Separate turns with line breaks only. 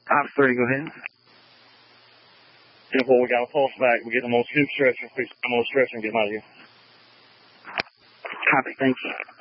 Op 3, go ahead.
10-4, we got a pulse back. We're getting them on scoop stretcher. Fix them on stretcher and get them out of here.
Copy, thank you.